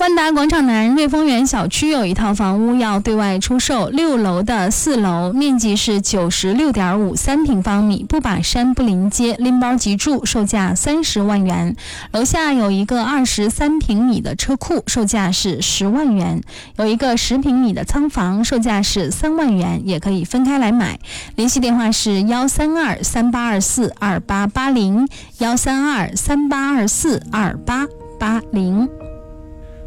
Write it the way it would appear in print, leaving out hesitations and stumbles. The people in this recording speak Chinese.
万达广场南瑞丰园小区有一套房屋要对外出售，6楼的4楼，面积是96.53平方米，不把山不临街，拎包即住，售价30万元。楼下有一个23平米的车库，售价是10万元。有一个10平米的仓房，售价是3万元，也可以分开来买。联系电话是132-3824-2880，132-3824-2880。